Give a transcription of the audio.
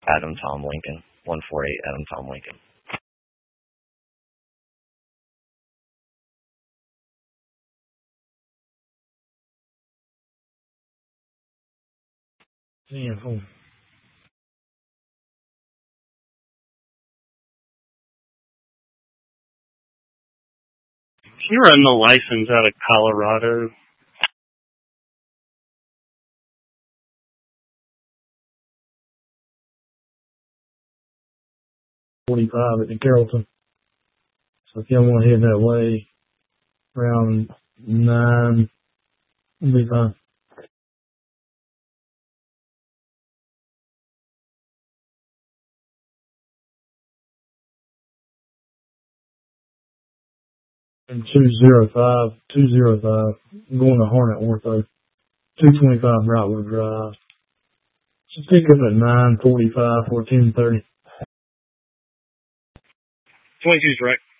Adam Tom Lincoln. 148 Adam Tom Lincoln. Yeah, cool. Can you run the license out of Colorado? .45 at the Carrollton. So if y'all want to head that way, around 9, it'll be fine. And 205, going to Hornet Ortho, 225 Brightwood Drive. So pick up at 9:45 or 10:30. 22's direct.